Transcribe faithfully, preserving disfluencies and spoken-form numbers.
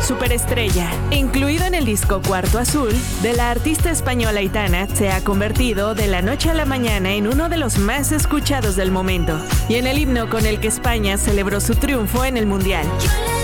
Superestrella, incluido en el disco Cuarto Azul de la artista española Aitana, se ha convertido de la noche a la mañana en uno de los más escuchados del momento y en el himno con el que España celebró su triunfo en el Mundial.